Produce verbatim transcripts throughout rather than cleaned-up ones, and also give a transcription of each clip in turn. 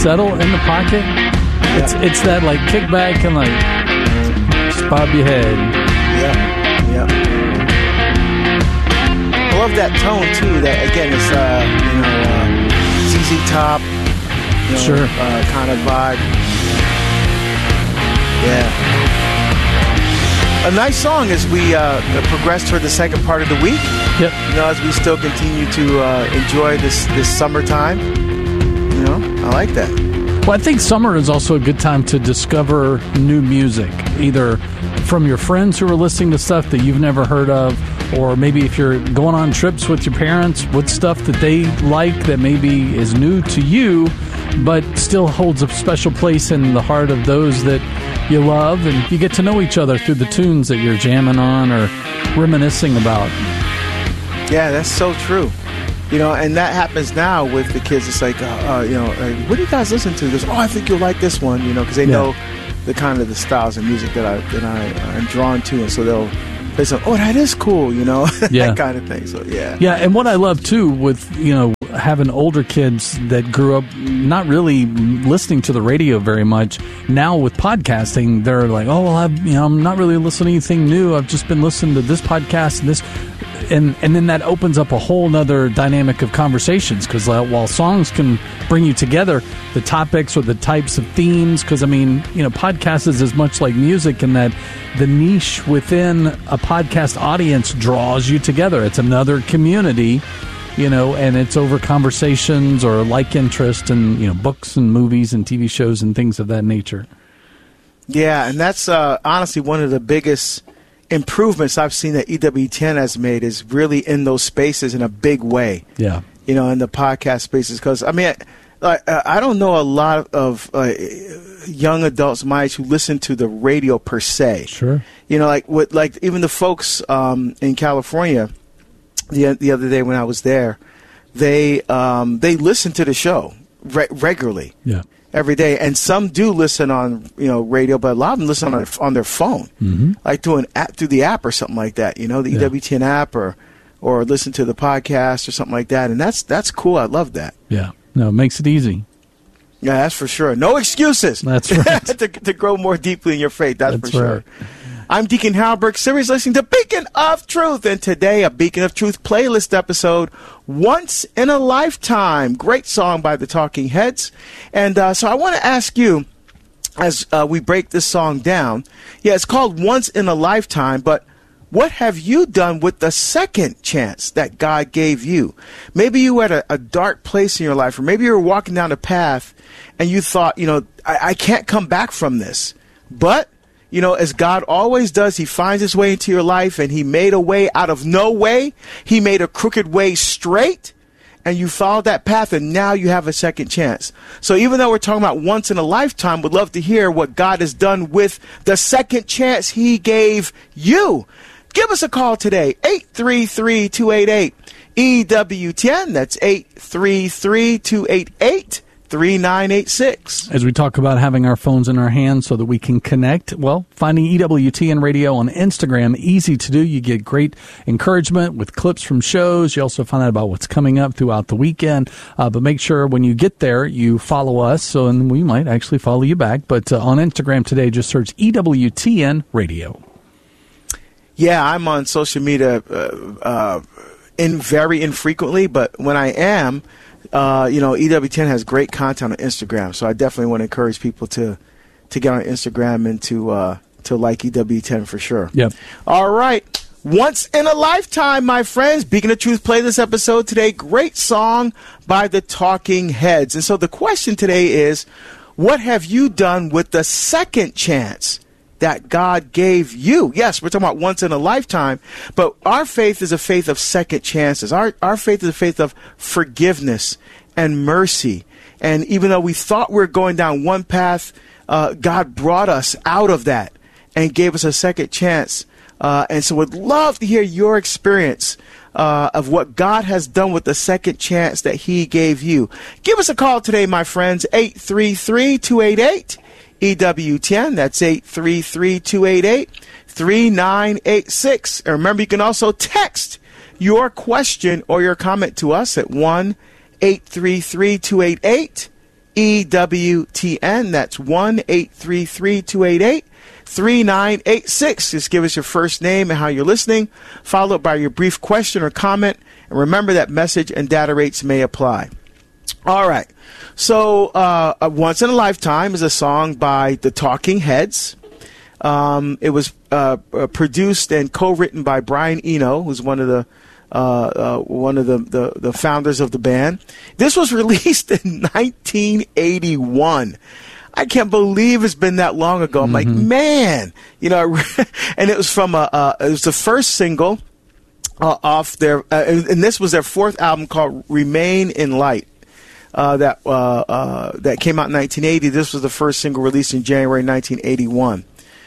settle in the pocket. Yeah. It's it's that like kick back and like just bob your head. Yeah, yeah. I love that tone too. That again, it's uh, you know, uh, Z Z Top, you know, Sure. uh, kind of vibe. Yeah. A nice song as we uh, progress toward the second part of the week. Yep. You know, as we still continue to uh, enjoy this this summertime. You know, I like that. Well, I think summer is also a good time to discover new music, either from your friends who are listening to stuff that you've never heard of, or maybe if you're going on trips with your parents, what stuff that they like that maybe is new to you, but still holds a special place in the heart of those that you love, and you get to know each other through the tunes that you're jamming on or reminiscing about. Yeah, that's so true. You know, and that happens now with the kids. It's like, uh, uh, you know, uh, what do you guys listen to? Goes, oh, I think you'll like this one, you know, because they Yeah. know the kind of the styles of music that I that I am drawn to, and so they'll they say, oh, that is cool, you know, Yeah. that kind of thing. So yeah, Yeah, and what I love too with, you know, having older kids that grew up not really listening to the radio very much, now with podcasting, they're like, oh, well, I've, you know, I'm not really listening to anything new. I've just been listening to this podcast and this. And and then that opens up a whole nother dynamic of conversations, because uh, while songs can bring you together, the topics or the types of themes, because, I mean, you know, podcast is as much like music in that the niche within a podcast audience draws you together. It's another community, you know, and it's over conversations or like interest and, you know, books and movies and T V shows and things of that nature. yeah, and that's uh, honestly one of the biggest improvements I've seen that E W T N has made is really in those spaces in a big way. Yeah. You know, in the podcast spaces, because I mean, I, I don't know a lot of uh, young adults my age who listen to the radio per se. Sure. You know, like what, like even the folks um, in California, the the other day when I was there, they um, they listen to the show re- regularly. Yeah. Every day, and some do listen on, you know, radio, but a lot of them listen on their, on their phone, Mm-hmm. like through an app, through the app or something like that. You know, the Yeah. E W T N app, or or listen to the podcast or something like that, and that's that's cool. I love that. Yeah. No, it makes it easy. Yeah, that's for sure. No excuses. That's right. to, to grow more deeply in your faith. That's, That's for sure. right. I'm Deacon Halberg, series listening to Beacon of Truth, and today a Beacon of Truth playlist episode, Once in a Lifetime. Great song by the Talking Heads. And uh, so I want to ask you, as uh, we break this song down, yeah, it's called Once in a Lifetime, but what have you done with the second chance that God gave you? Maybe you were at a, a dark place in your life, or maybe you were walking down a path and you thought, you know, I, I can't come back from this. But you know, as God always does, he finds his way into your life, and he made a way out of no way. He made a crooked way straight, and you followed that path, and now you have a second chance. So even though we're talking about once in a lifetime, we'd love to hear what God has done with the second chance he gave you. Give us a call today, eight three three, two eight eight, E W T N. That's eight three three, two eight eight, three nine eight six. As we talk about having our phones in our hands so that we can connect, well, finding E W T N Radio on Instagram, easy to do. You get great encouragement with clips from shows. You also find out about what's coming up throughout the weekend. Uh, but make sure when you get there, you follow us, so and we might actually follow you back. But uh, on Instagram today, just search E W T N Radio. Yeah, I'm on social media uh, uh, in very infrequently, but when I am, Uh, you know, E W T N has great content on Instagram, so I definitely want to encourage people to to get on Instagram and to uh, to like E W T N for sure. Yep. All right. Once in a lifetime, my friends. Beacon of Truth play this episode today. Great song by the Talking Heads. And so the question today is, what have you done with the second chance that God gave you? Yes, we're talking about once in a lifetime, but our faith is a faith of second chances. Our our faith is a faith of forgiveness and mercy. And even though we thought we were going down one path, uh, God brought us out of that and gave us a second chance. Uh, and so we'd love to hear your experience uh, of what God has done with the second chance that he gave you. Give us a call today, my friends, eight three three, two eight eight, E W T N. That's eight three three, two eight eight, three nine eight six. And remember, you can also text your question or your comment to us at one eight three three, two eight eight, E W T N. That's one eight three three, two eight eight, three nine eight six. Just give us your first name and how you're listening, followed by your brief question or comment. And remember that message and data rates may apply. All right. So uh, Once in a Lifetime is a song by the Talking Heads. Um, it was uh, uh, produced and co-written by Brian Eno, who's one of the uh, uh, one of the, the, the founders of the band. This was released in nineteen eighty-one. I can't believe it's been that long ago. I'm mm-hmm. like, man, you know, and it was from a, uh, it was the first single uh, off their, uh, and this was their fourth album called Remain in Light. Uh, that uh, uh, that came out in nineteen eighty. This was the first single released in January nineteen eighty-one.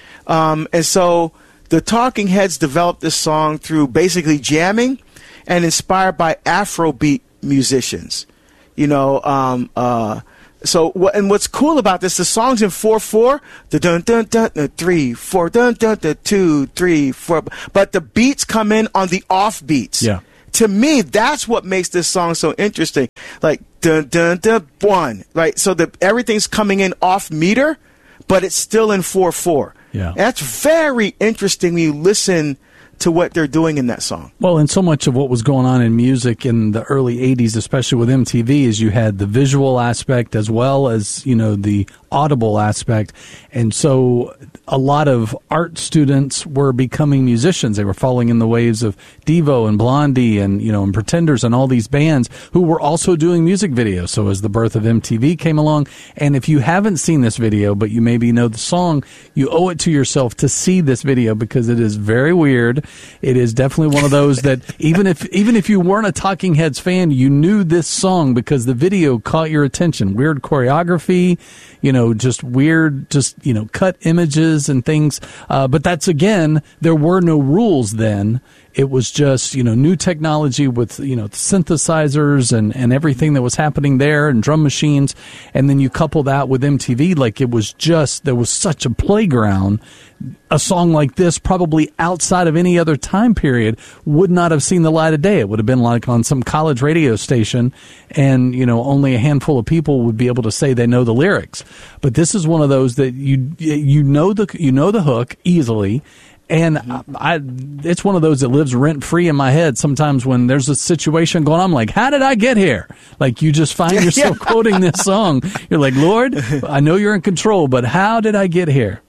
Um, and so the Talking Heads developed this song through basically jamming and inspired by Afrobeat musicians. You know, um, uh, so what, and what's cool about this, the song's in four four, the dun dun dun, dun three four, dun dun dun two three four, but the beats come in on the off beats. Yeah. To me, that's what makes this song so interesting. Like dun dun dun one, right? So that everything's coming in off meter, but it's still in four four. Yeah. That's very interesting when you listen to what they're doing in that song. Well, and so much of what was going on in music in the early eighties, especially with M T V, is you had the visual aspect as well as, you know, the audible aspect. And so a lot of art students were becoming musicians. They were following in the waves of Devo and Blondie and, you know, and Pretenders and all these bands who were also doing music videos. So as the birth of M T V came along, and if you haven't seen this video, but you maybe know the song, you owe it to yourself to see this video because it is very weird. It is definitely one of those that even if even if you weren't a Talking Heads fan, you knew this song because the video caught your attention. Weird choreography, you know, just weird, just, you know, cut images and things. Uh, but that's, again, there were no rules then. It was just, you know, new technology with, you know, synthesizers and, and everything that was happening there and drum machines. And then you couple that with M T V, like it was just, there was such a playground. A song like this, probably outside of any other time period, would not have seen the light of day. It would have been like on some college radio station, and, you know, only a handful of people would be able to say they know the lyrics. But this is one of those that you you know the you know the hook easily. And I, I, it's one of those that lives rent-free in my head. Sometimes when there's a situation going on, I'm like, how did I get here? Like, you just find yourself yeah. quoting this song. You're like, Lord, I know you're in control, but how did I get here?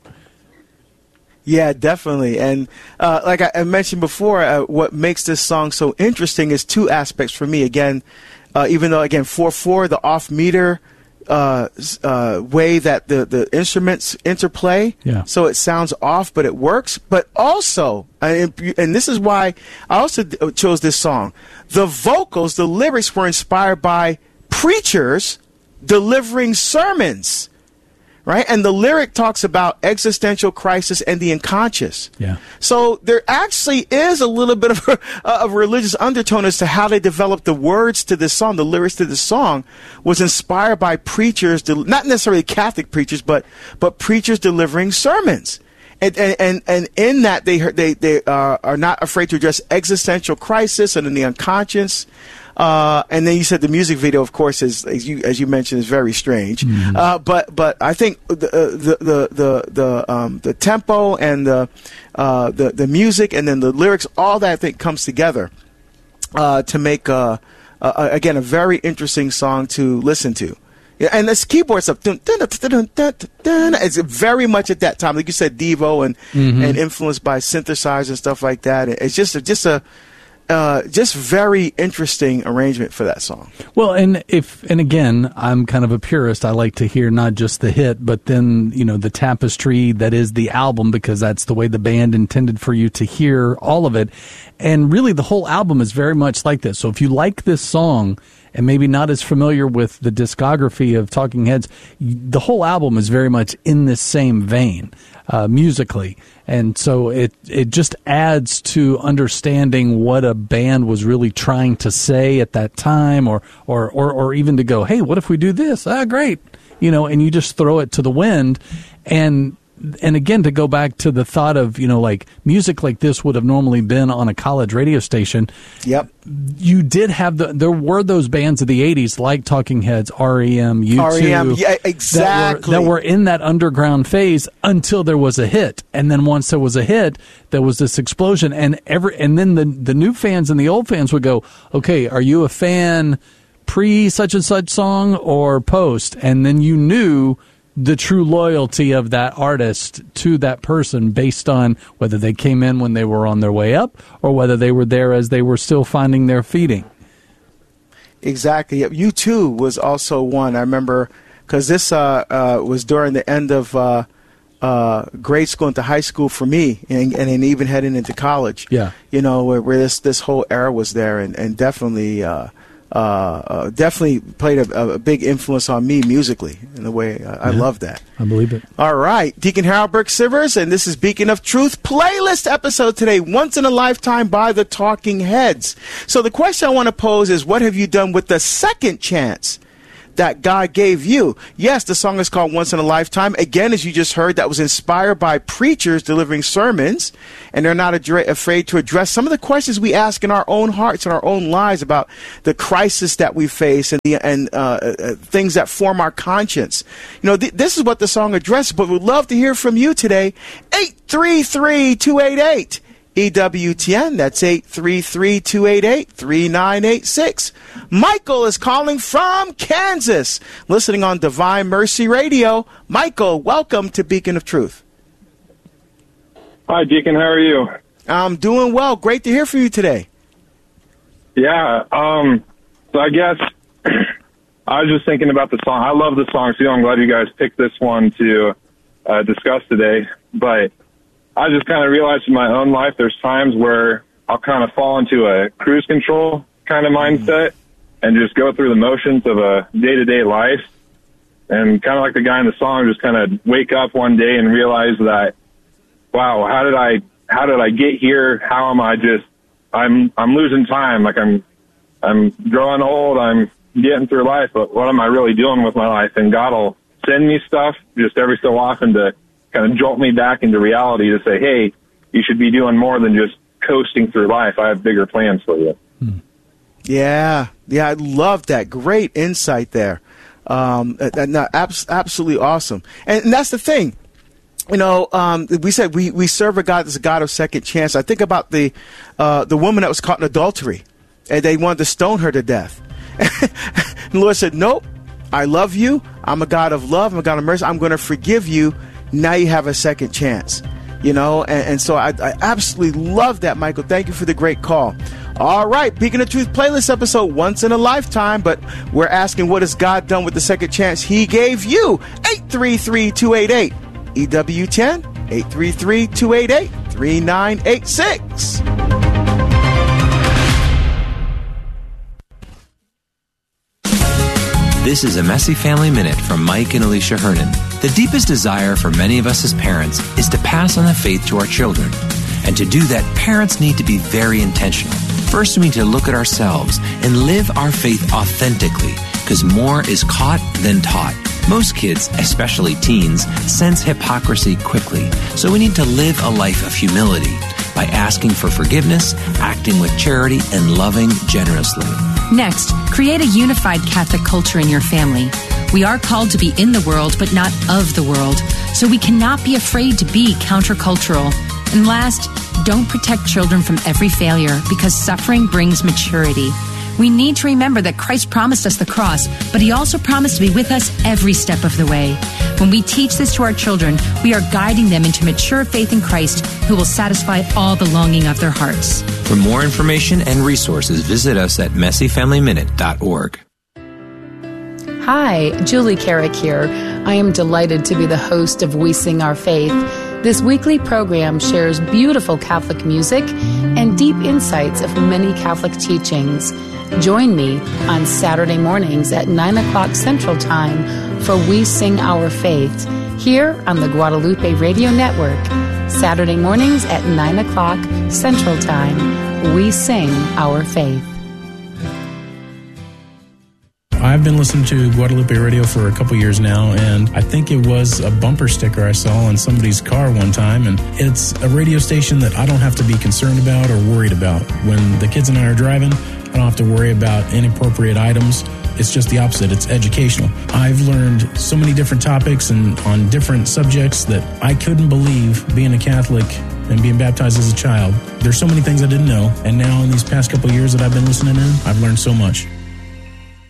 Yeah, definitely. And uh, like I mentioned before, uh, what makes this song so interesting is two aspects for me. Again, uh, even though, again, four four, the off-meter Uh, uh, way that the, the instruments interplay, yeah. so it sounds off, but it works. But also, and, and this is why I also chose this song, the vocals, the lyrics were inspired by preachers delivering sermons, right? And the lyric talks about existential crisis and the unconscious. Yeah. So there actually is a little bit of a, of a religious undertone as to how they developed the words to this song. The lyrics to this song was inspired by preachers, not necessarily Catholic preachers, but but preachers delivering sermons. And and and in that they they they uh, are not afraid to address existential crisis and in the unconscious. Uh, and then you said the music video, of course, is as you as you mentioned, is very strange. Mm-hmm. Uh, but but I think the the the the the, um, the tempo and the, uh, the the music and then the lyrics, all that I think comes together uh, to make uh, uh, again a very interesting song to listen to. Yeah, and this keyboard stuff, dun, dun, dun, dun, dun, dun, it's very much at that time, like you said, Devo and mm-hmm. and influenced by synthesizers and stuff like that. It's just a, just a Uh, just very interesting arrangement for that song. Well, and if and again, I'm kind of a purist. I like to hear not just the hit, but then, you know, the tapestry that is the album, because that's the way the band intended for you to hear all of it. And really, the whole album is very much like this. So if you like this song and maybe not as familiar with the discography of Talking Heads, the whole album is very much in this same vein uh, musically. And so it it just adds to understanding what a band was really trying to say at that time, or, or, or, or even to go, hey, what if we do this? Ah, great. You know, and you just throw it to the wind. And and again, to go back to the thought of, you know, like music like this would have normally been on a college radio station. Yep. You did have the, there were those bands of the eighties like Talking Heads, R E M, U two. R E M, yeah, exactly. That were, that were in that underground phase until there was a hit. And then once there was a hit, there was this explosion. And every, and then the, the new fans and the old fans would go, okay, are you a fan pre such and such song or post? And then you knew the true loyalty of that artist to that person based on whether they came in when they were on their way up or whether they were there as they were still finding their feeding. Exactly. U two was also one. I remember because this uh, uh, was during the end of uh, uh, grade school into high school for me, and, and even heading into college. Yeah. You know, where, where this this whole era was there, and and definitely. Uh, Uh, uh, definitely played a, a big influence on me musically in the way uh, I yeah, love that. I believe it. All right, Deacon Harold Burke Sivers, and this is Beacon of Truth playlist episode today, Once in a Lifetime by the Talking Heads. So the question I want to pose is, what have you done with the second chance that God gave you? Yes, the song is called Once in a Lifetime. Again, as you just heard, that was inspired by preachers delivering sermons, and they're not adra- afraid to address some of the questions we ask in our own hearts and our own lives about the crisis that we face and the and uh, uh, things that form our conscience. You know, th- this is what the song addresses, but we'd love to hear from you today. eight three three, two eight eight E W T N. That's eight three three, two eight eight, three nine eight six. Michael is calling from Kansas, listening on Divine Mercy Radio. Michael, welcome to Beacon of Truth. Hi, Deacon. How are you? I'm doing well. Great to hear from you today. Yeah. Um, so I guess I was just thinking about the song. I love the song, too. I'm glad you guys picked this one to uh, discuss today. But I just kind of realized in my own life there's times where I'll kind of fall into a cruise control kind of mindset and just go through the motions of a day-to-day life. And kind of like the guy in the song, just kind of wake up one day and realize that, wow, how did I how did I get here? How am I just I'm I'm losing time. Like I'm I'm growing old, I'm getting through life, but what am I really doing with my life? And God will send me stuff just every so often to kind of jolt me back into reality to say, hey, you should be doing more than just coasting through life. I have bigger plans for you. Hmm. Yeah, yeah, I love that. Great insight there. Um, and, and, abs- absolutely awesome. And, and that's the thing. You know, um, we said we, we serve a God that's a God of second chance. I think about the uh, the woman that was caught in adultery, and they wanted to stone her to death. And the Lord said, nope, I love you. I'm a God of love. I'm a God of mercy. I'm going to forgive you. Now you have a second chance, you know, and, and so I, I absolutely love that, Michael. Thank you for the great call. All right, Beacon of Truth playlist episode, Once in a Lifetime, but we're asking, what has God done with the second chance he gave you? eight three three, two eight eight, E W ten, eight three three, two eight eight, three nine eight six. This is a Messy Family Minute from Mike and Alicia Hernan. The deepest desire for many of us as parents is to pass on the faith to our children. And to do that, parents need to be very intentional. First, we need to look at ourselves and live our faith authentically, because more is caught than taught. Most kids, especially teens, sense hypocrisy quickly, so we need to live a life of humility by asking for forgiveness, acting with charity, and loving generously. Next, create a unified Catholic culture in your family. We are called to be in the world, but not of the world, so we cannot be afraid to be countercultural. And last, don't protect children from every failure, because suffering brings maturity. We need to remember that Christ promised us the cross, but he also promised to be with us every step of the way. When we teach this to our children, we are guiding them into mature faith in Christ, who will satisfy all the longing of their hearts. For more information and resources, visit us at messy family minute dot org. Hi, Julie Carrick here. I am delighted to be the host of We Sing Our Faith. This weekly program shares beautiful Catholic music and deep insights of many Catholic teachings. Join me on Saturday mornings at nine o'clock Central Time for We Sing Our Faith here on the Guadalupe Radio Network. Saturday mornings at nine o'clock Central Time. We Sing Our Faith. I've been listening to Guadalupe Radio for a couple years now, and I think it was a bumper sticker I saw on somebody's car one time, and it's a radio station that I don't have to be concerned about or worried about. When the kids and I are driving, I don't have to worry about inappropriate items. It's just the opposite. It's educational. I've learned so many different topics and on different subjects that I couldn't believe being a Catholic and being baptized as a child. There's so many things I didn't know, and now in these past couple of years that I've been listening in, I've learned so much.